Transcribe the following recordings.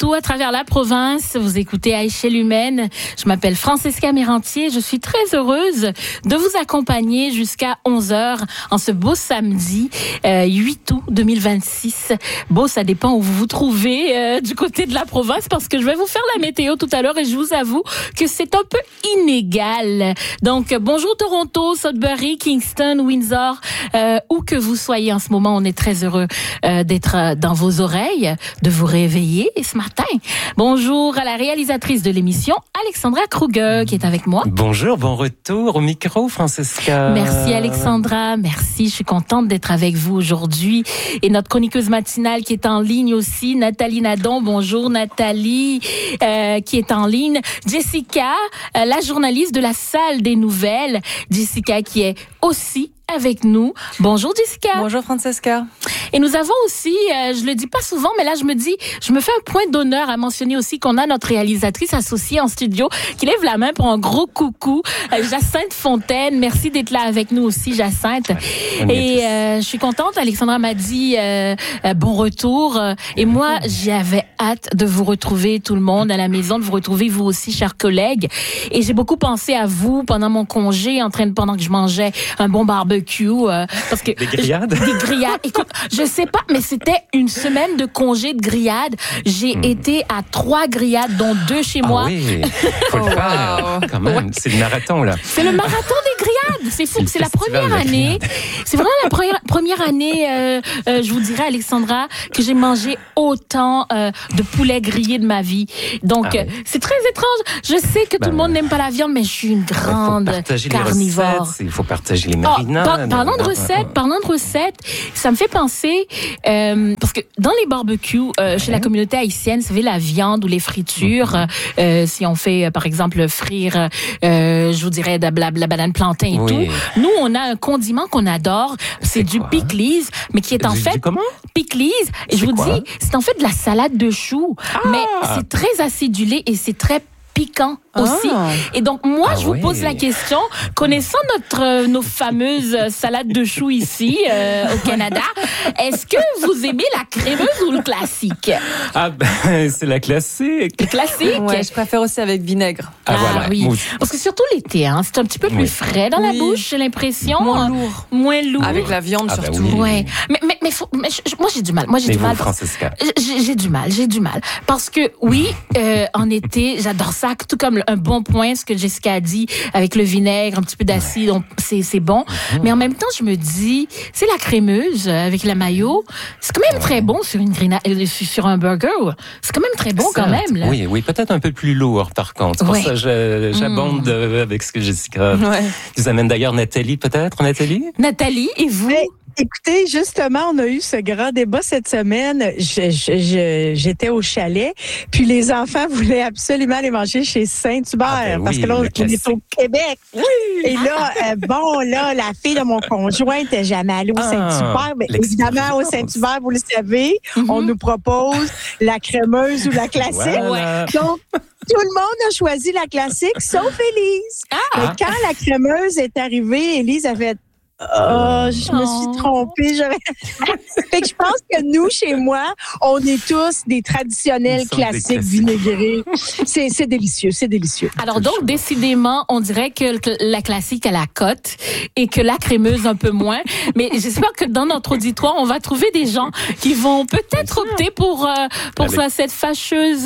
partout à travers la province. Vous écoutez à échelle humaine. Je m'appelle Francesca Mérantier. Je suis très heureuse de vous accompagner jusqu'à 11h en ce beau samedi 8 août 2026. Beau, ça dépend où vous vous trouvez du côté de la province parce que je vais vous faire la météo tout à l'heure et je vous avoue que c'est un peu inégal. Donc, bonjour Toronto, Sudbury, Kingston, Windsor, où que vous soyez en ce moment, on est très heureux d'être dans vos oreilles, de vous réveiller ce matin. Bonjour à la réalisatrice de l'émission, Alexandra Kruger, qui est avec moi. Bonjour, bon retour au micro, Francesca. Merci Alexandra, merci, je suis contente d'être avec vous aujourd'hui. Et notre chroniqueuse matinale qui est en ligne aussi, Nathalie Nadon. Bonjour Nathalie, qui est en ligne. Jessica, la journaliste de la salle des nouvelles. Jessica qui est aussi avec nous. Bonjour Jessica. Bonjour Francesca. Et nous avons aussi, je le dis pas souvent, mais là je me fais un point d'honneur à mentionner aussi qu'on a notre réalisatrice associée en studio qui lève la main pour un gros coucou, Jacinthe Fontaine. Merci d'être là avec nous aussi, Jacinthe. Et je suis contente, Alexandra m'a dit bon retour. Et moi, j'avais hâte de vous retrouver tout le monde à la maison, de vous retrouver vous aussi, chers collègues. Et j'ai beaucoup pensé à vous pendant mon congé, pendant que je mangeais un bon barbecue. Parce que des grillades? Des grillades. Écoute, je sais pas, mais c'était une semaine de congé de grillades. J'ai été à 3 grillades, dont 2 chez moi. Oui, faut le faire, quand même. Ouais. C'est le marathon, là. C'est le marathon des grillades. C'est fou. C'est la première année. C'est vraiment la première année, je vous dirais, Alexandra, que j'ai mangé autant de poulet grillé de ma vie. Donc, c'est très étrange. Je sais que tout le monde n'aime pas la viande, mais je suis une grande carnivore. Il faut partager les marinades. Parlant de recettes, ça me fait penser, parce que dans les barbecues, chez la communauté haïtienne, vous savez, la viande ou les fritures, si on fait, par exemple, frire, je vous dirais, de la banane plantain et tout, nous, on a un condiment qu'on adore, c'est du pickles, mais qui est en fait... Comment? Pickles, et je vous dis, c'est en fait de la salade de choux, mais c'est très acidulé et c'est très piquant aussi. Et donc, moi, je vous pose la question, connaissant nos fameuses salades de choux ici, au Canada, est-ce que vous aimez la crémeuse ou le classique? C'est la classique. Le classique? Ouais, je préfère aussi avec vinaigre. Voilà. Oui. Parce que surtout l'été, c'est un petit peu plus frais dans la bouche, j'ai l'impression. Moins lourd. Avec la viande, surtout. Ouais. Mais moi, j'ai du mal. Francesca. J'ai du mal. Parce que, en été, j'adore ça, tout comme un bon point, ce que Jessica a dit, avec le vinaigre, un petit peu d'acide, c'est bon. Mais en même temps, je me dis, c'est la crémeuse avec la mayo, c'est quand même très bon sur un burger. C'est quand même très bon quand même. Là. Oui, peut-être un peu plus lourd par contre. Pour ça, j'abonde avec ce que Jessica nous amène. D'ailleurs, Nathalie, peut-être? Nathalie, et vous? Écoutez, justement, on a eu ce grand débat cette semaine. J'étais au chalet, puis les enfants voulaient absolument aller manger chez Saint-Hubert, parce que là, on est au Québec. Oui. Et là, la fille de mon conjoint n'était jamais allée au Saint-Hubert. Mais évidemment, au Saint-Hubert, vous le savez, on nous propose la crémeuse ou la classique. Voilà. Donc, tout le monde a choisi la classique, sauf Élise. Et quand la crémeuse est arrivée, Élise avait je me suis trompée. Fait que je pense que nous, chez moi, on est tous des traditionnels classiques vinaigrés. C'est délicieux. Alors donc, décidément, on dirait que la classique a la cote et que la crémeuse un peu moins. Mais j'espère que dans notre auditoire, on va trouver des gens qui vont peut-être opter pour cette fâcheuse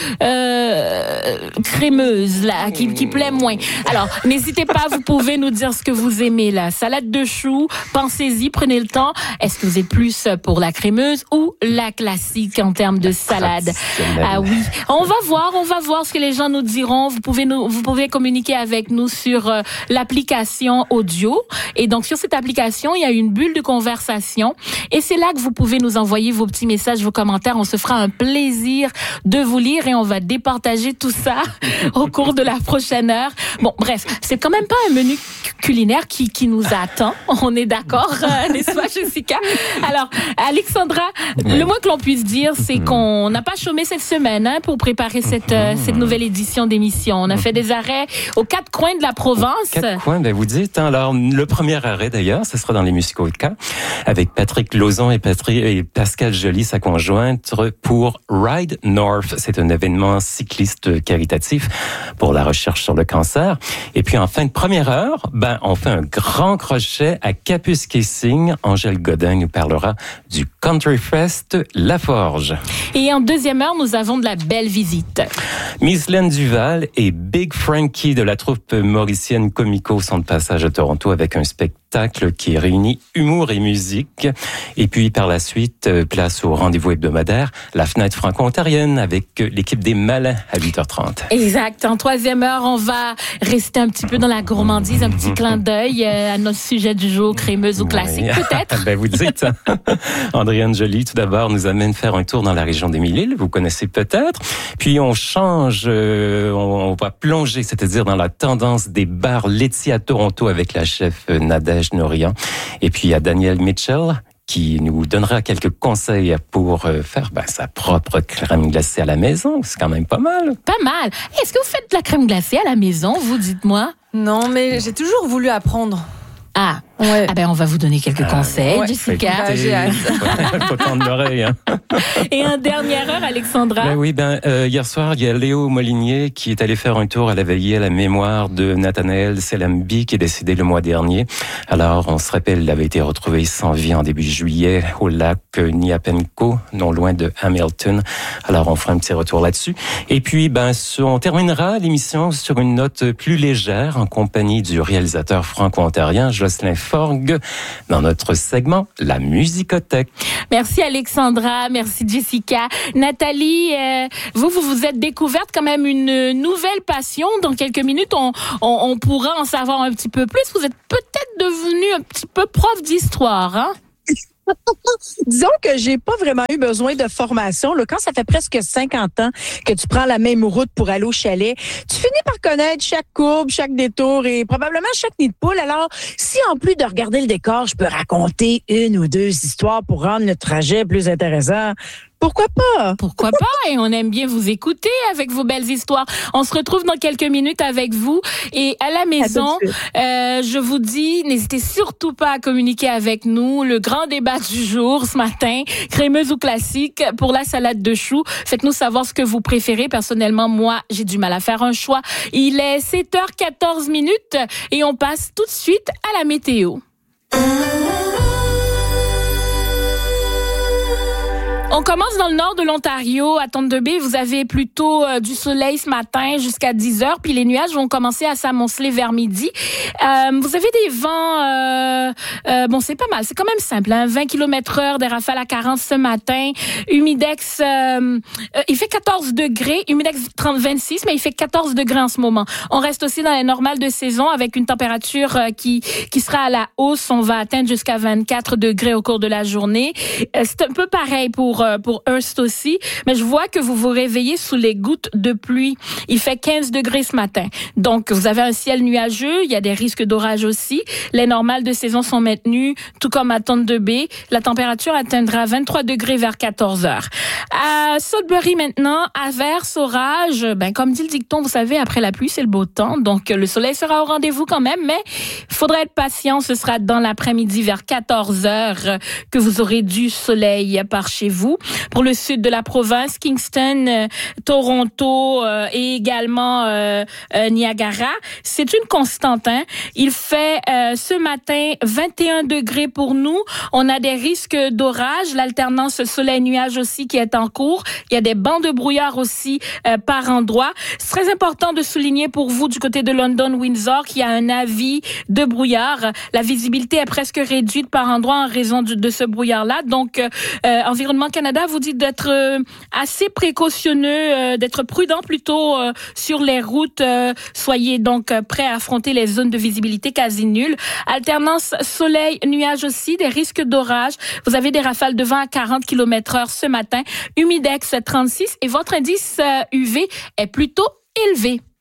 crémeuse là, qui plaît moins. Alors, n'hésitez pas, vous pouvez nous dire ce que vous aimez là. Salade de choux, pensez-y, prenez le temps. Est-ce que vous êtes plus pour la crémeuse ou la classique en termes de salade? Ah oui. On va voir ce que les gens nous diront. Vous pouvez communiquer avec nous sur l'application audio. Et donc, sur cette application, il y a une bulle de conversation. Et c'est là que vous pouvez nous envoyer vos petits messages, vos commentaires. On se fera un plaisir de vous lire et on va départager tout ça au cours de la prochaine heure. Bon, bref, c'est quand même pas un menu culinaire qui nous attend. temps. On est d'accord, n'est-ce pas, Jessica? Alors, Alexandra, le moins que l'on puisse dire, c'est qu'on n'a pas chômé cette semaine pour préparer cette nouvelle édition d'émission. On a fait des arrêts aux 4 coins de la province. 4 coins, ben vous dites. Alors, le premier arrêt, d'ailleurs, ce sera dans les Muskoka, avec Patrick Lauzon et Pascal Joly, sa conjointe, pour Ride North. C'est un événement cycliste caritatif pour la recherche sur le cancer. Et puis, en fin de première heure, on fait un grand crochet à Kapuskasing. Angèle Godin nous parlera du Country Fest La Forge. Et en deuxième heure, nous avons de la belle visite. Miss Laine Duval et Big Frankie de la troupe mauricienne Comico sont de passage à Toronto avec un spectacle qui réunit humour et musique. Et puis, par la suite, place au rendez-vous hebdomadaire, la fenêtre franco-ontarienne avec l'équipe des Malins à 8h30. Exact. En troisième heure, on va rester un petit peu dans la gourmandise, un petit clin d'œil à notre sujet du jour, crémeuse ou classique, peut-être. Vous dites. Andréane Joly, tout d'abord, nous amène faire un tour dans la région des Mille-Îles. Vous connaissez peut-être. Puis, on change, on va plonger, c'est-à-dire dans la tendance des bars laitiers à Toronto avec la chef Nadège Nourian. Et puis, il y a Daniel Mitchell qui nous donnera quelques conseils pour faire sa propre crème glacée à la maison. C'est quand même pas mal. Pas mal. Est-ce que vous faites de la crème glacée à la maison, vous, dites-moi? Non, mais j'ai toujours voulu apprendre. Ah, ouais. On va vous donner quelques conseils, Jessica. J'ai hâte. Faut tendre l'oreille. Et en dernière heure, Alexandra. Hier soir, il y a Léo Molinier qui est allé faire un tour à la veillée à la mémoire de Nathanaël Selambi qui est décédé le mois dernier. Alors, on se rappelle, il avait été retrouvé sans vie en début juillet au lac Niapenko, non loin de Hamilton. Alors, on fera un petit retour là-dessus. Et puis, on terminera l'émission sur une note plus légère en compagnie du réalisateur franco-ontarien Jocelyn Forgue dans notre segment La Musicothèque. Merci Alexandra, merci Jessica. Nathalie, vous êtes découverte quand même une nouvelle passion. Dans quelques minutes, on pourra en savoir un petit peu plus. Vous êtes peut-être devenue un petit peu prof d'histoire, hein? Disons que j'ai pas vraiment eu besoin de formation. Quand ça fait presque 50 ans que tu prends la même route pour aller au chalet, tu finis par connaître chaque courbe, chaque détour et probablement chaque nid de poule. Alors, si en plus de regarder le décor, je peux raconter 1 ou 2 histoires pour rendre le trajet plus intéressant, pourquoi pas? Pourquoi pas? Et on aime bien vous écouter avec vos belles histoires. On se retrouve dans quelques minutes avec vous. Et à la maison, je vous dis, n'hésitez surtout pas à communiquer avec nous. Le grand débat du jour ce matin, crémeuse ou classique pour la salade de choux. Faites-nous savoir ce que vous préférez. Personnellement, moi, j'ai du mal à faire un choix. Il est 7h14 et on passe tout de suite à la météo. On commence dans le nord de l'Ontario, à Thunder Bay. Vous avez plutôt du soleil ce matin jusqu'à 10h, puis les nuages vont commencer à s'amonceler vers midi. Vous avez des vents, c'est pas mal, c'est quand même simple, 20 km/h, des rafales à 40 ce matin. Humidex, il fait 14 degrés, Humidex 26, mais il fait 14 degrés en ce moment. On reste aussi dans les normales de saison avec une température qui sera à la hausse. On va atteindre jusqu'à 24 degrés au cours de la journée. C'est un peu pareil pour Hearst aussi, mais je vois que vous vous réveillez sous les gouttes de pluie. Il fait 15 degrés ce matin. Donc, vous avez un ciel nuageux, il y a des risques d'orage aussi. Les normales de saison sont maintenues, tout comme à Thunder Bay. La température atteindra 23 degrés vers 14 heures. À Sudbury maintenant, averse, orage. Comme dit le dicton, vous savez, après la pluie, c'est le beau temps. Donc, le soleil sera au rendez-vous quand même, mais il faudra être patient. Ce sera dans l'après-midi vers 14 heures que vous aurez du soleil par chez vous. Pour le sud de la province, Kingston, Toronto et également Niagara, c'est une constante. Il fait ce matin 21 degrés pour nous. On a des risques d'orage, l'alternance soleil-nuage aussi qui est en cours. Il y a des bancs de brouillard aussi par endroits. C'est très important de souligner pour vous du côté de London-Windsor qu'il y a un avis de brouillard. La visibilité est presque réduite par endroits en raison de ce brouillard-là. Donc, Environnement Canada vous dit d'être assez précautionneux, d'être prudent plutôt sur les routes. Soyez donc prêts à affronter les zones de visibilité quasi nulles. Alternance soleil-nuage aussi, des risques d'orage. Vous avez des rafales de vent à 40 km/h ce matin. Humidex 36 et votre indice UV est plutôt élevé.